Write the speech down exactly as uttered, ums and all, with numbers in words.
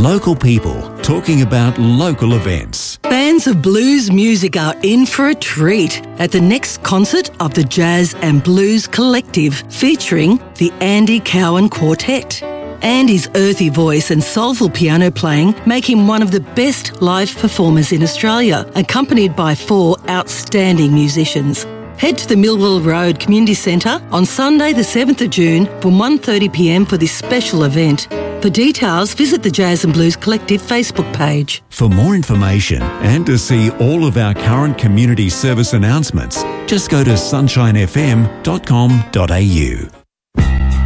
Local people talking about local events. Fans of blues music are in for a treat at the next concert of the Jazz and Blues Collective, featuring the Andy Cowan Quartet. Andy's earthy voice and soulful piano playing make him one of the best live performers in Australia, accompanied by four outstanding musicians. Head to the Millwall Road Community Centre on Sunday the seventh of June from one thirty p m for this special event. For details, visit the Jazz and Blues Collective Facebook page. For more information and to see all of our current community service announcements, just go to sunshine f m dot com dot a u.